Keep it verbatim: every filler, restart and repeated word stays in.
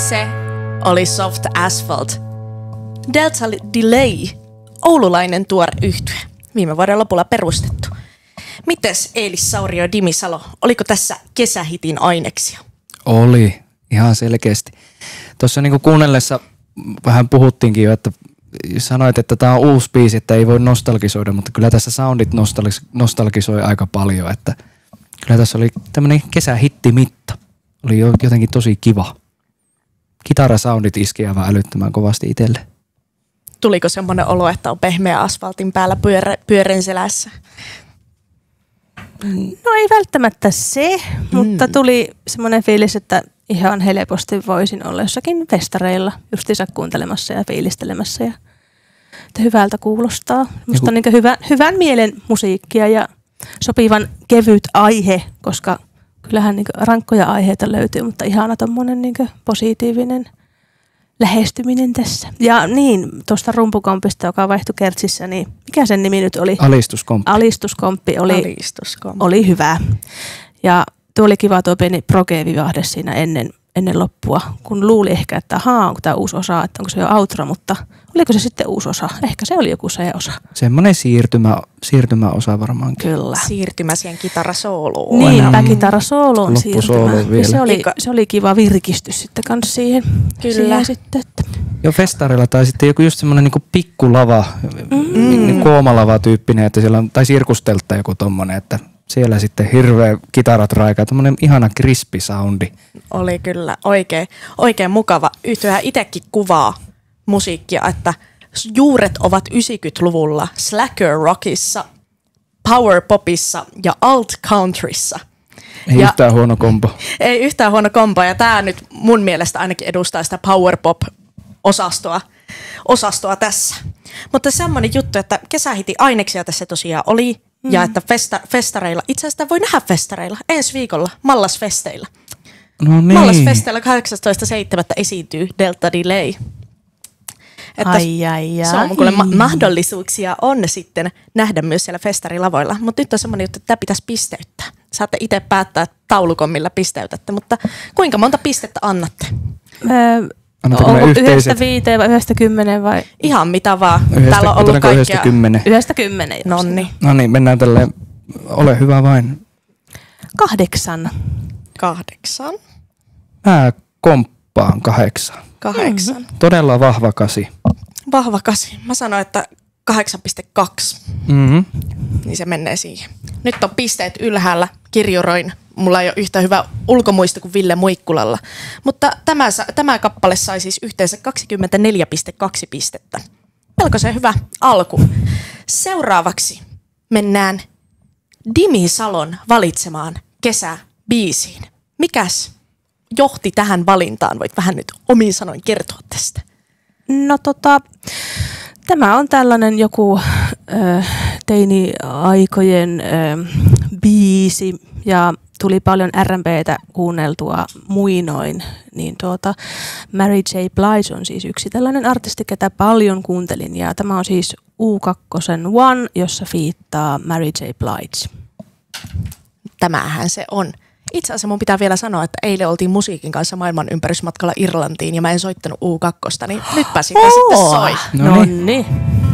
Se oli Soft Asphalt. Delta Delay, oululainen tuore yhtye, viime vuoden lopulla perustettu. Mites Eelis Saurio ja Dimi Salo, oliko tässä kesähitin aineksia? Oli, ihan selkeästi. Tuossa niinku kuunnellessa vähän puhuttiinkin jo, että sanoit, että tämä on uusi biisi, että ei voi nostalgisoida, mutta kyllä tässä soundit nostalgis- nostalgisoi aika paljon, että kyllä tässä oli tämmöinen kesähittimitta. Oli jo jotenkin tosi kiva. Kitarasoundit iski aivan älyttömän kovasti itselle. Tuliko semmoinen olo, että on pehmeä asfaltin päällä pyörä, pyörän selässä? No ei välttämättä se, mm. mutta tuli semmoinen fiilis, että ihan helposti voisin olla jossakin festareilla justiinsa kuuntelemassa ja fiilistelemässä. Ja että hyvältä kuulostaa. Musta niin hyvä, hyvän mielen musiikkia ja sopivan kevyt aihe, koska kyllähän niin rankkoja aiheita löytyy, mutta ihana tommonen niin positiivinen lähestyminen tässä. Ja niin, tuosta rumpukompista, joka vaihtui kertsissä, niin mikä sen nimi nyt oli? Alistuskomppi. Alistuskomppi oli, Alistuskomppi. oli hyvä. Ja tuo oli kiva tuo pieni proge-vivahde siinä ennen, ennen loppua, kun luuli ehkä, että ahaa, onko tämä uusi osa, että onko se jo outro, mutta oliko se sitten uusi osa? Ehkä se oli joku se osa. Semmoinen siirtymä, siirtymäosa varmaankin. Kyllä. Siirtymä siihen kitarasooloon. Niinpä, kitarasooloon siirtymä. vielä. Se oli, se oli kiva virkistys sitten kanssa siihen. Kyllä. Siihen sitten, että. Jo festareilla tai sitten joku just semmoinen niinku pikkulava, mm. koomalava tyyppinen, että siellä on, tai sirkusteltta joku tommonen, että siellä sitten hirveä kitarat raikaa, tommonen ihana crispy soundi. Oli kyllä oikein, oikein mukava. Yhtyhän itsekin kuvaa musiikkia, että juuret ovat yhdeksänkymmentäluvulla slacker rockissa, power popissa ja alt countryssa. Ei ja yhtään huono kombo. Ei yhtään huono kombo, ja tämä nyt mun mielestä ainakin edustaa sitä power pop osastoa, osastoa tässä. Mutta semmoinen juttu, että kesähiti aineksia tässä tosiaan oli, mm. ja että festa, festareilla, itse asiassa voi nähdä festareilla ensi viikolla Mallasfesteillä. No niin. Mallasfesteillä kahdeksastoista seitsemättä esiintyy Delta Delay. Että ai, ai, ai. Se on kuule ma- mahdollisuuksia on sitten nähdä myös siellä festarilavoilla. Mutta nyt on semmoinen juttu, että tämä pitäisi pisteyttää. Saatte itse päättää taulukon, millä pisteytätte, mutta kuinka monta pistettä annatte? Öö, onko yhdestä viiteen vai yhdestä kymmeneen vai? Ihan mitä vaan. Yhdestä, täällä on ollut kaikkea. Yhdestä kymmenen. Yhdestä kymmenen. Nonni. No niin, mennään tälleen. Ole hyvä vain. Kahdeksan. Kahdeksan. Mä komppaan kahdeksan. Kahdeksan. Mm-hmm. Todella vahva kasi. Vahva kasi. Mä sanoin, että kahdeksan pilkku kaksi. Mm-hmm. Niin se menee siihen. Nyt on pisteet ylhäällä. Kirjuroin. Mulla ei ole yhtä hyvä ulkomuisto kuin Ville Muikkulalla. Mutta tämä, tämä kappale sai siis yhteensä kaksikymmentäneljä pilkku kaksi pistettä. Melkoisen hyvä alku. Seuraavaksi mennään Dimi Salon valitsemaan kesäbiisiin. Mikäs johti tähän valintaan? Voit vähän nyt omin sanoin kertoa tästä. No tota, tämä on tällainen joku äh, teini-aikojen äh, biisi ja tuli paljon R and B:tä kuunneltua muinoin. Niin tuota, Mary J. Blige on siis yksi tällainen artisti, ketä paljon kuuntelin. Ja tämä on siis U kaksi One, jossa fiittaa Mary J. Blige. Tämähän se on. Itse asiassa mun pitää vielä sanoa, että eilen oltiin musiikin kanssa maailman ympärysmatkalla Irlantiin ja mä en soittanut U kaksi, niin nytpä sitä oh, sitten soi. No niin.